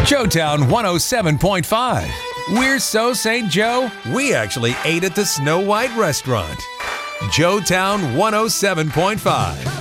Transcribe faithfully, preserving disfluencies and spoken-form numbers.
Joetown one oh seven point five. We're so Saint Joe, we actually ate at the Snow White restaurant. Joetown one oh seven point five.